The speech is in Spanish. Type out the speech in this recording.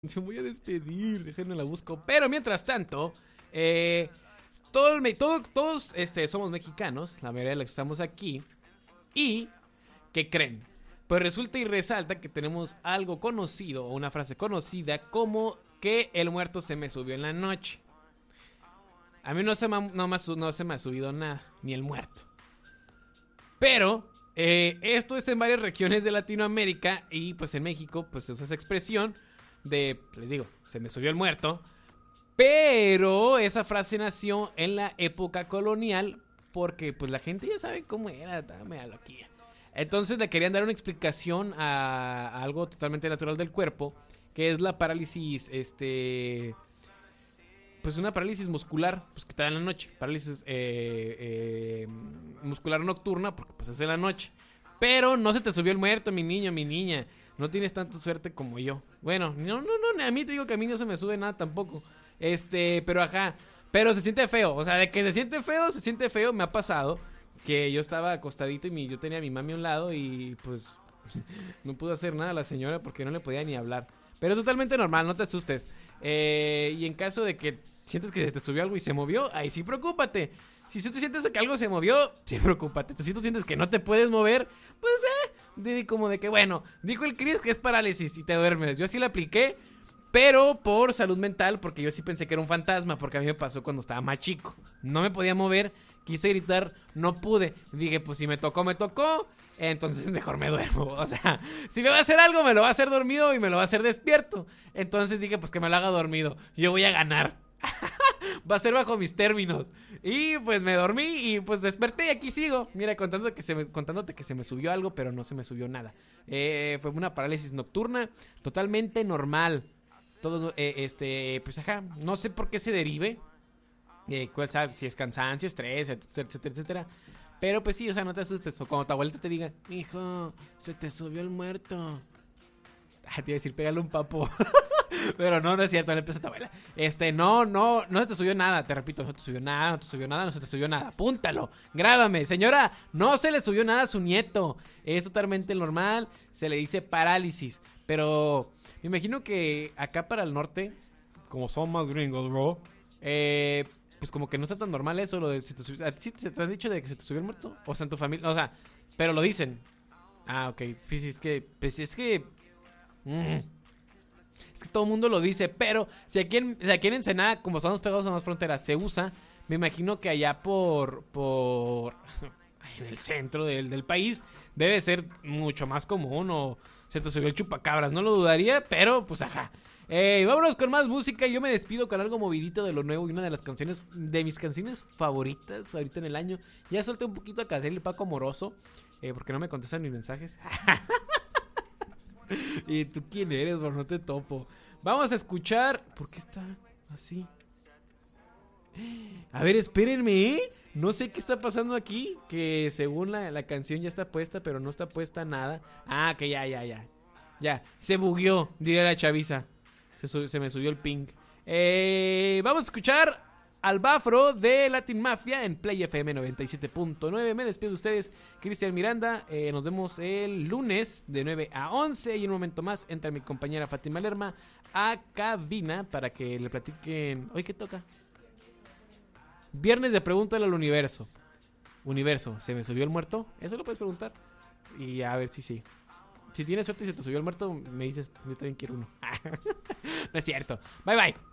Se voy a despedir, déjenme la busco. Pero mientras tanto, todos somos mexicanos, la mayoría de los que estamos aquí. ¿Y qué creen? Pues resulta y resalta que tenemos algo conocido, o una frase conocida, como que el muerto se me subió en la noche. A mí no se me ha subido nada, ni el muerto. Pero esto es en varias regiones de Latinoamérica y pues en México pues se usa esa expresión de, les digo, se me subió el muerto. Pero esa frase nació en la época colonial porque pues la gente ya sabe cómo era, estaba media loquilla. Entonces le querían dar una explicación a algo totalmente natural del cuerpo, que es la parálisis, pues una parálisis muscular, pues que te da en la noche. Parálisis muscular nocturna, porque pues es en la noche. Pero no se te subió el muerto, mi niño, mi niña. No tienes tanta suerte como yo. Bueno, no, a mí te digo que a mí no se me sube nada tampoco. Pero ajá. Pero se siente feo. O sea, de que se siente feo, me ha pasado. Que yo estaba acostadito y yo tenía a mi mami a un lado y pues no pudo hacer nada a la señora porque no le podía ni hablar. Pero es totalmente normal, no te asustes. Y en caso de que sientes que se te subió algo y se movió, ahí sí preocúpate. Si tú sientes que algo se movió, sí preocúpate. Si tú sientes que no te puedes mover, pues como de que bueno, dijo el Chris que es parálisis y te duermes. Yo sí la apliqué, pero por salud mental, porque yo sí pensé que era un fantasma, porque a mí me pasó cuando estaba más chico. No me podía mover, quise gritar, no pude. Dije, pues si me tocó, entonces mejor me duermo. O sea, si me va a hacer algo, me lo va a hacer dormido y me lo va a hacer despierto. Entonces dije, pues que me lo haga dormido. Yo voy a ganar. Va a ser bajo mis términos. Y pues me dormí y pues desperté y aquí sigo. Mira, contándote que se me subió algo, pero no se me subió nada. Fue una parálisis nocturna totalmente normal. Todo, pues ajá, no sé por qué se derive. Cuál sabe, si es cansancio, estrés, etcétera. Pero pues sí, o sea, no te asustes. O cuando tu abuelita te diga, hijo, se te subió el muerto. Te iba a decir, pégale un papo. Pero no es cierto, le empieza a tu abuela. No se te subió nada, te repito, no se te subió nada. Apúntalo, grábame, señora, no se le subió nada a su nieto. Es totalmente normal, se le dice parálisis. Pero me imagino que acá para el norte, como son más gringos, bro, pues como que no está tan normal eso, lo de ¿a ti se te han dicho de que se te subió el muerto? O sea, en tu familia, o sea, pero lo dicen. Ah, ok, pues es que es que todo el mundo lo dice, pero si aquí en Ensenada, como estamos pegados a las fronteras, se usa, me imagino que allá por en el centro del país debe ser mucho más común, o se te subió el chupacabras, no lo dudaría, pero pues ajá. Vámonos con más música. Yo me despido con algo movidito de lo nuevo y una de mis canciones favoritas ahorita en el año. Ya solté un poquito a Cadel y Paco Moroso, porque no me contestan mis mensajes. ¿Y tú quién eres, bro? No te topo. Vamos a escuchar. ¿Por qué está así? A ver, espérenme, ¿eh? No sé qué está pasando aquí. Que según la canción ya está puesta, pero no está puesta nada. Ah, que ya. Ya, se bugueó, diría la chaviza. Se me subió el ping. Vamos a escuchar al Bafro de Latin Mafia en Play FM 97.9. Me despido de ustedes, Cristian Miranda. Nos vemos el lunes de 9 a 11. Y en un momento más entra mi compañera Fátima Lerma a cabina para que le platiquen. ¿Hoy qué toca? Viernes de Pregúntale al Universo. Universo, ¿se me subió el muerto? Eso lo puedes preguntar. Y a ver si sí. Si tienes suerte y se te subió el muerto, me dices, yo también quiero uno. No es cierto. Bye.